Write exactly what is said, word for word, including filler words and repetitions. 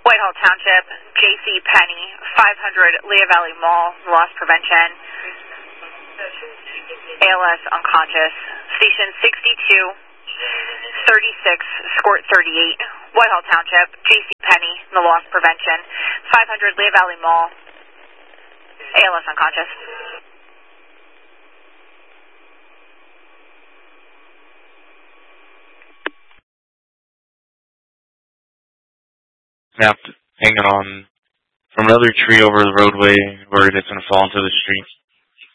Whitehall Township, J C Penney, five hundred Lehigh Valley Mall, loss prevention, A L S unconscious. Station sixty-two, thirty-six, Escort thirty-eight, Whitehall Township, J C Penney, the loss prevention, five hundred Lehigh Valley Mall, A L S unconscious. Snapped hanging on from another tree over the roadway where it's going to fall into the street.